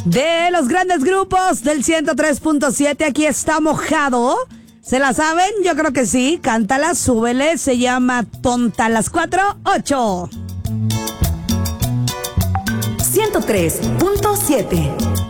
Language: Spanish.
De los grandes grupos del 103.7, aquí está Mojado. ¿Se la saben? Yo creo que sí. Cántala, súbele. Se llama Tonta. Las 4:08. 103.7